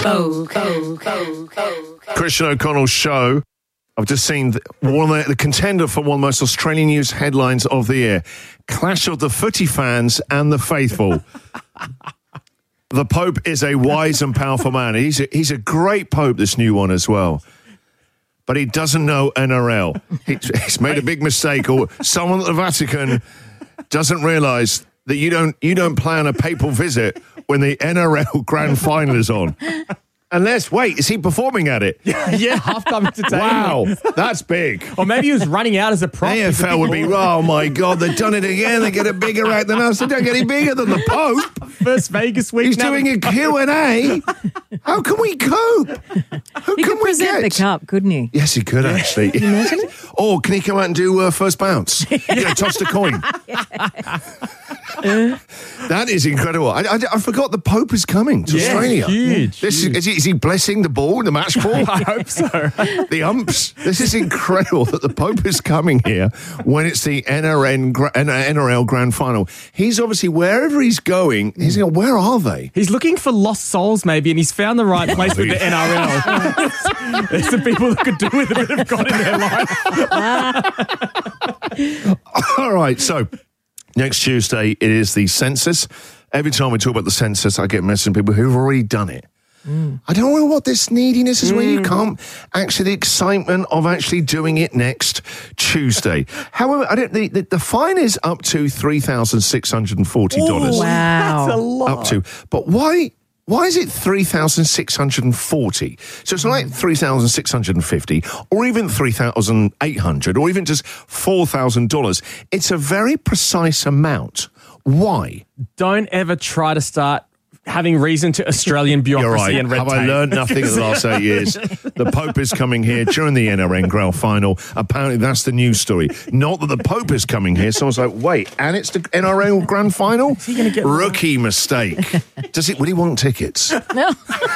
Christian O'Connell's show. I've just seen the contender for one of the most Australian news headlines of the year. Clash of the footy fans and the faithful. The Pope is a wise and powerful man. He's a great Pope, this new one as well. But he doesn't know NRL. He's made a big mistake, or someone at the Vatican doesn't realise that you don't plan a papal visit when the NRL Grand Final is on. Unless, wait, is he performing at it? Yeah, half-time entertainment. Wow, that's big. Or maybe he was running out as a prop. AFL would be, oh my God, they've done it again. They get a bigger act than us. They don't get any bigger than the Pope. First Vegas week. He's doing a Q&A. How can we cope? He could present the cup, couldn't he? Yes, he could actually. Can you imagine it? Or can he come out and do first bounce? Toss the coin. That is incredible. I forgot the Pope is coming to Australia. Huge. Is he blessing the ball, the match ball? I hope so. The umps. This is incredible that the Pope is coming here when it's the NRL Grand Final. He's obviously, wherever he's going, he's going, where are they? He's looking for lost souls, maybe, and he's found the right place with the NRL. There's some people that could do with a bit of God in their life. All right, so next Tuesday, it is the census. Every time we talk about the census, I get messages from people who've already done it. I don't know what this neediness is where you can't actually, the excitement of actually doing it next Tuesday. However, the fine is up to $3,640. Wow. That's a lot. Up to. But why is it $3,640? So it's like $3,650 or even $3,800 or even just $4,000. It's a very precise amount. Why? Don't ever try to start having reason to Australian bureaucracy and red tape. Have I learned nothing in the last 8 years? The Pope is coming here during the NRL Grand Final. Apparently, that's the news story. Not that the Pope is coming here. Someone's like, wait, and it's the NRL Grand Final? Is he going to get rookie mistake? Will he want tickets? No.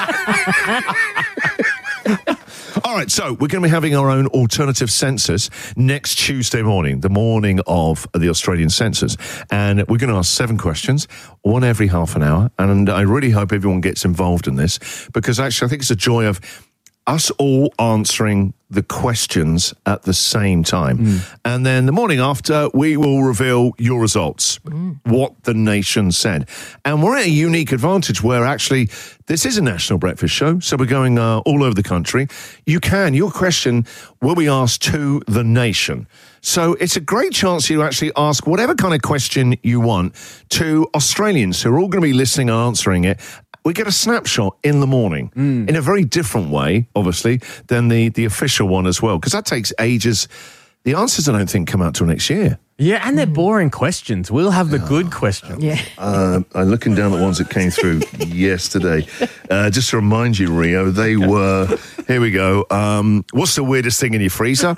All right, so we're going to be having our own alternative census next Tuesday morning, the morning of the Australian census. And we're going to ask 7 questions, one every half an hour. And I really hope everyone gets involved in this because actually I think it's a joy of us all answering the questions at the same time. And then the morning after, we will reveal your results, what the nation said. And we're at a unique advantage where actually this is a national breakfast show, so we're going all over the country. Your question will be asked to the nation. So it's a great chance you actually ask whatever kind of question you want to Australians who are all going to be listening and answering it. We get a snapshot in the morning in a very different way, obviously, than the official one as well, because that takes ages. The answers, I don't think, come out till next year. Yeah, and they're boring questions. We'll have the good questions. Yeah. I'm looking down at the ones that came through yesterday. Just to remind you, Rio, they were, here we go. What's the weirdest thing in your freezer?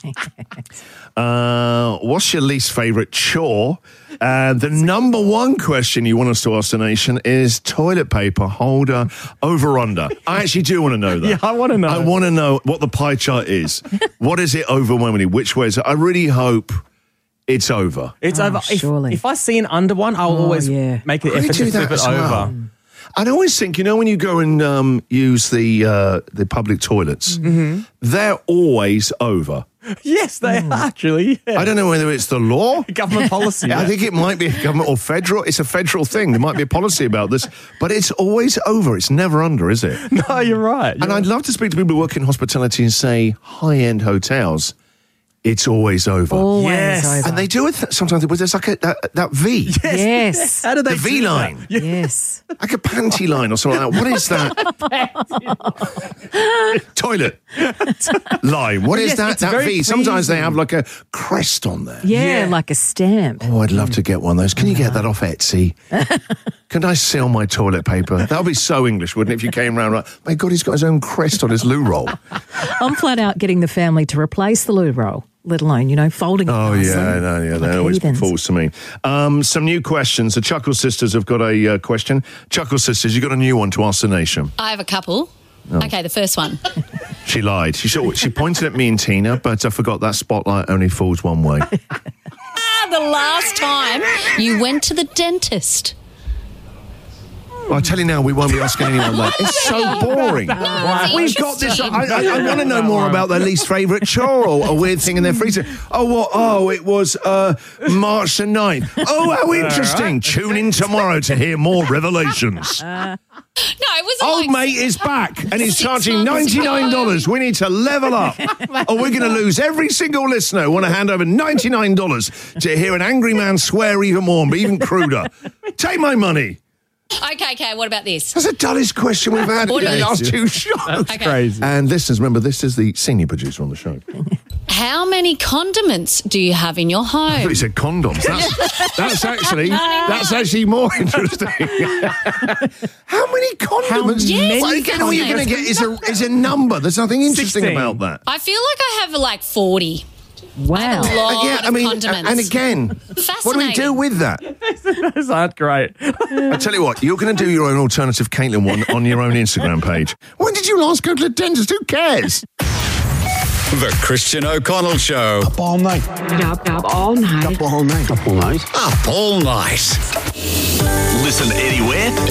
What's your least favourite chore? The number one question you want us to ask the nation is toilet paper holder over under. I actually do want to know that. Yeah, I want to know. I want to know what the pie chart is. What is it overwhelmingly? Which way is it? I really hope it's over. It's over. Surely. If I see an under one, I'll always make the effort to flip it over. I always think, when you go and use the public toilets, they're always over. Yes, they are actually. Yeah. I don't know whether it's the law. Government policy. I think it might be government or federal. It's a federal thing. There might be a policy about this, but it's always over. It's never under, is it? No, you're right. And I'd love to speak to people who work in hospitality and say high-end hotels. It's always over. Always over. And they do it sometimes. There's like that V. Yes. How do they The V line. Yes. Like a panty line or something like that. What is that? Toilet line. What is that? it's That very V. Sometimes they pleasing. have like a crest on there. Yeah, like a stamp. Oh, I'd love to get one of those. Can you get that off Etsy? Can I sell my toilet paper? That would be so English, wouldn't it, if you came around like, my God, he's got his own crest on his loo roll. I'm flat out getting the family to replace the loo roll, let alone, folding it. Oh, nicely. that Like always heathens. falls to me. Some new questions. The Chuckle Sisters have got a question. Chuckle Sisters, you got a new one to ask the nation. I have a couple. Okay, the first one. She lied. She pointed at me and Tina, but I forgot that spotlight only falls one way. The last time you went to the dentist. Well, I tell you now, we won't be asking anyone that. It's so boring. it's We've got this. interesting. I want to know more about their least favourite chore or a weird thing in their freezer. Oh, what? Oh, it was March the 9th. Oh, how interesting. Tune in tomorrow to hear more revelations. No, it was Old like mate is back and he's 6 charging months ago. $99. We need to level up or we're going to lose every single listener who want to hand over $99 to hear an angry man swear even more and be even cruder. Take my money. Okay, what about this? That's the dullest question we've had in What the is- last two shows. That's Okay. crazy. And listeners, remember, this is the senior producer on the show. How many condiments do you have in your I thought home? he said condoms. That's actually more interesting. How many condiments? Yes, Well, many again, all you're going to get is a number. There's nothing interesting 16. about that. I feel like I have like 40. Wow. A lot of condiments. and again, what do we do with that? Those aren't great. I tell you what, you're going to do your own alternative Caitlin one on your own Instagram page. When did you last go to the dentist? Who cares? The Christian O'Connell Show. Up all night. Up all night. Up all night. Up all night. Up all night. Listen anywhere,